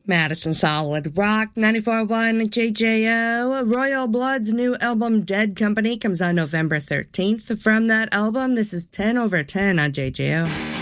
Madison Solid Rock 94.1 JJO. Royal Blood's new album Dead Company comes on November 13th. From that album, this is 10 over 10 on JJO.